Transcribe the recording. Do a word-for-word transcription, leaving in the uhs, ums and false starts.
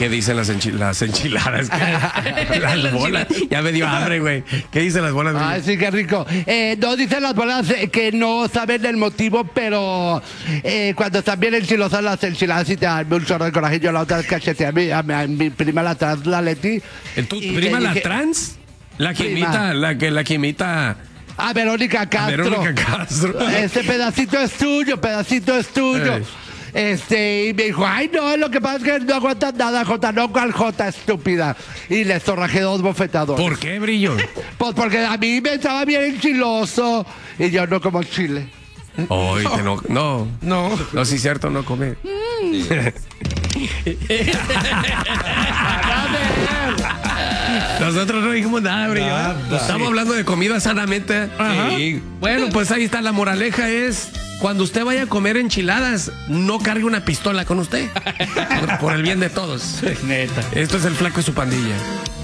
¿Qué dicen las, enchi las enchiladas? Las bolas. Ya me dio hambre, güey. ¿Qué dicen las bolas? Ay, sí, qué rico. Eh, no dicen las bolas eh, que no saben el motivo, pero eh, cuando están bien enchilosas las enchiladas y te dan un chorro de coraje. Yo la otra vez cacheteé a mi, a mi, a mi prima la trans, la Leti. ¿Tu prima la trans? La que Prima. imita, la que, la que imita... A Verónica Castro. A Verónica Castro. Este pedacito es tuyo, pedacito es tuyo. Ey. Este, y me dijo, ay, no, lo que pasa es que no aguantas nada, Jota, no, cual Jota, estúpida. Y le zorrajé dos bofetadoras. ¿Por qué, Brillo? Pues porque a mí me estaba bien enchiloso y yo no como chile. Oye, no, no, no, no, sí, cierto, no come. Nosotros no dijimos nada, Brillo. Nada. Estamos hablando de comida sanamente. Sí. Bueno, pues ahí está, la moraleja es: cuando usted vaya a comer enchiladas, no cargue una pistola con usted. Por, por el bien de todos. Neta. Esto es el Flaco y su pandilla.